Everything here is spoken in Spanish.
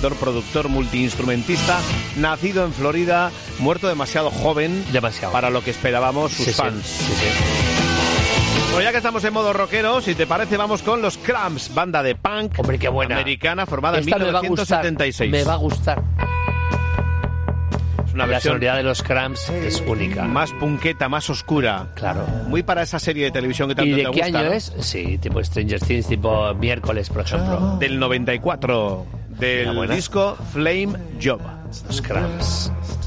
cantautor, productor, multiinstrumentista, nacido en Florida, muerto demasiado joven para lo que esperábamos sus fans. Sí. Bueno, ya que estamos en modo rockero, si te parece, vamos con los Cramps, banda de punk. Hombre, qué buena. Americana, formada Esta en 1976. Me va a gustar. Es una La versión sonoridad de los Cramps es única. más punqueta, más oscura. Claro. Muy para esa serie de televisión que tanto ¿Y de te qué gusta, año ¿no? es? Sí, tipo Stranger Things, tipo Miércoles, por ejemplo. Del 94, del disco Flame Job. Los Cramps.